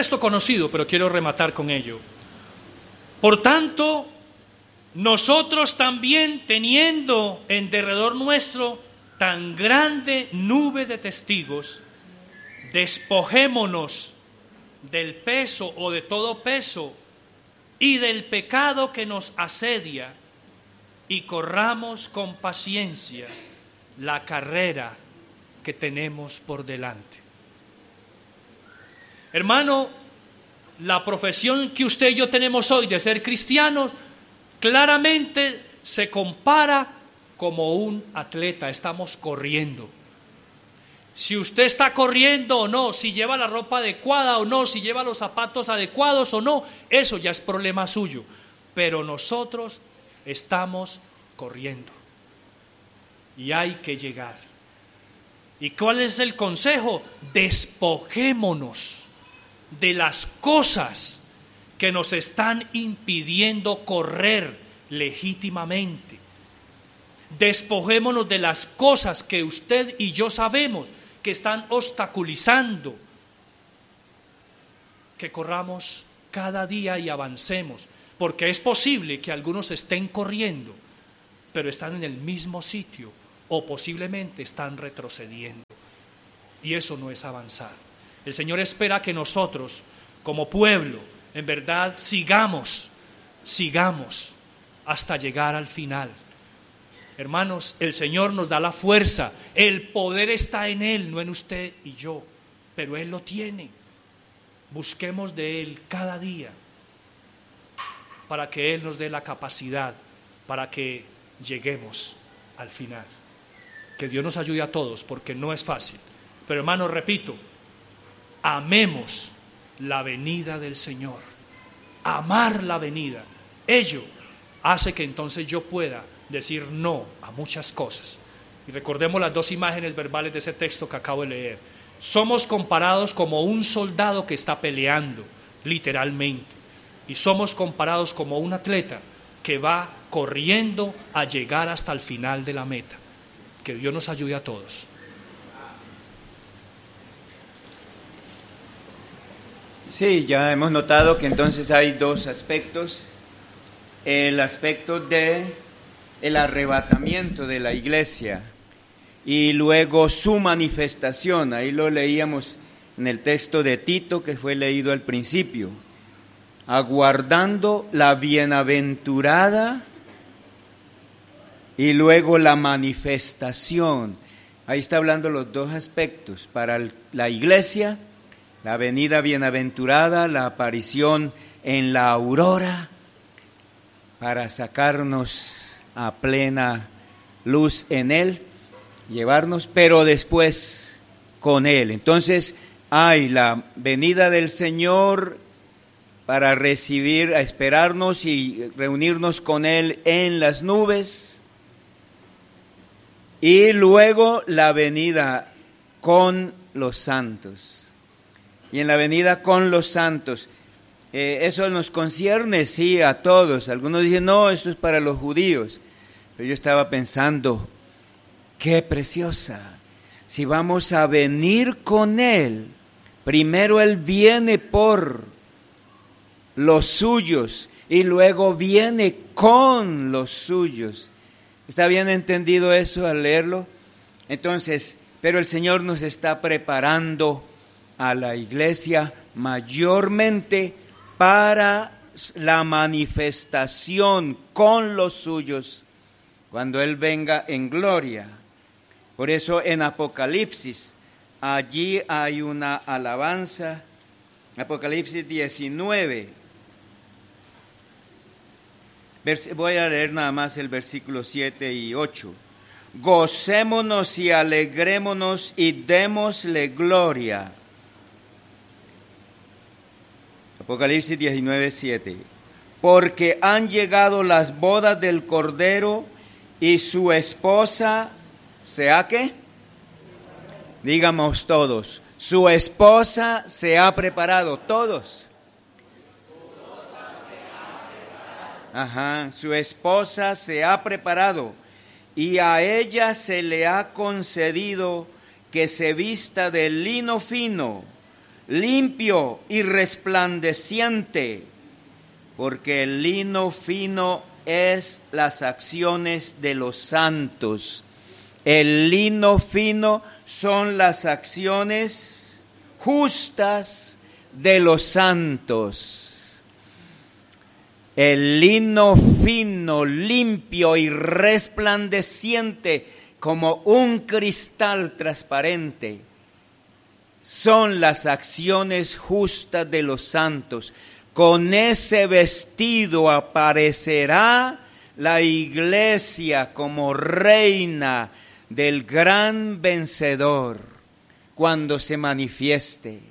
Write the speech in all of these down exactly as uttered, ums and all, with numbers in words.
texto conocido, pero quiero rematar con ello. Por tanto, nosotros también, teniendo en derredor nuestro tan grande nube de testigos, despojémonos del peso o de todo peso y del pecado que nos asedia, y corramos con paciencia la carrera que tenemos por delante. Hermano, la profesión que usted y yo tenemos hoy de ser cristianos claramente se compara como un atleta. Estamos corriendo. Si usted está corriendo o no, si lleva la ropa adecuada o no, si lleva los zapatos adecuados o no, eso ya es problema suyo. Pero nosotros estamos corriendo y hay que llegar. ¿Y cuál es el consejo? Despojémonos de las cosas que nos están impidiendo correr legítimamente. Despojémonos de las cosas que usted y yo sabemos que están obstaculizando que corramos cada día y avancemos, porque es posible que algunos estén corriendo, pero están en el mismo sitio o posiblemente están retrocediendo, y eso no es avanzar. El Señor espera que nosotros, como pueblo, en verdad sigamos, sigamos hasta llegar al final. Hermanos, el Señor nos da la fuerza, el poder está en Él, no en usted y yo, pero Él lo tiene. Busquemos de Él cada día para que Él nos dé la capacidad, para que lleguemos al final. Que Dios nos ayude a todos, porque no es fácil. Pero hermanos, repito, amemos la venida del Señor. Amar la venida, ello hace que entonces yo pueda decir no a muchas cosas. Y recordemos las dos imágenes verbales de ese texto que acabo de leer. Somos comparados como un soldado que está peleando, literalmente, y somos comparados como un atleta que va corriendo a llegar hasta el final de la meta. Que Dios nos ayude a todos. Sí, ya hemos notado que entonces hay dos aspectos. El aspecto de el arrebatamiento de la iglesia y luego su manifestación. Ahí lo leíamos en el texto de Tito que fue leído al principio. Aguardando la bienaventurada y luego la manifestación. Ahí está hablando los dos aspectos. Para la iglesia, la venida bienaventurada, la aparición en la aurora, para sacarnos a plena luz en Él, llevarnos, pero después con Él. Entonces hay la venida del Señor para recibir, a esperarnos y reunirnos con Él en las nubes, y luego la venida con los santos. Y en la venida con los santos, eh, eso nos concierne, sí, a todos. Algunos dicen, no, esto es para los judíos. Pero yo estaba pensando, qué preciosa. Si vamos a venir con Él, primero Él viene por los suyos y luego viene con los suyos. ¿Está bien entendido eso al leerlo? Entonces, pero el Señor nos está preparando a la iglesia mayormente para la manifestación con los suyos cuando Él venga en gloria. Por eso en Apocalipsis, allí hay una alabanza, Apocalipsis diecinueve. Voy a leer nada más el versículo siete y ocho. Gocémonos y alegrémonos y démosle gloria. Apocalipsis diecinueve, siete. Porque han llegado las bodas del Cordero y su esposa, ¿sea qué? Digamos todos, su esposa se ha preparado, todos. Ajá, su esposa se ha preparado y a ella se le ha concedido que se vista de lino fino, limpio y resplandeciente, porque el lino fino es las acciones de los santos. El lino fino son las acciones justas de los santos. El lino fino, limpio y resplandeciente como un cristal transparente son las acciones justas de los santos. Con ese vestido aparecerá la iglesia como reina del gran vencedor cuando se manifieste.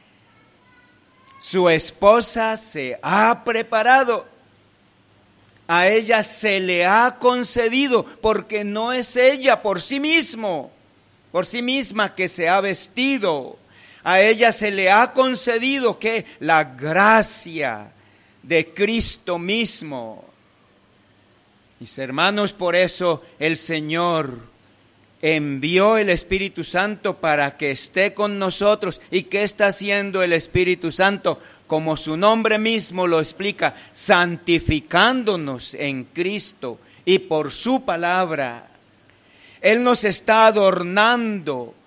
Su esposa se ha preparado, a ella se le ha concedido, porque no es ella por sí mismo, por sí misma que se ha vestido. A ella se le ha concedido que la gracia de Cristo mismo. Mis hermanos, por eso el Señor envió el Espíritu Santo para que esté con nosotros. ¿Y qué está haciendo el Espíritu Santo? Como su nombre mismo lo explica, santificándonos en Cristo y por su palabra. Él nos está adornando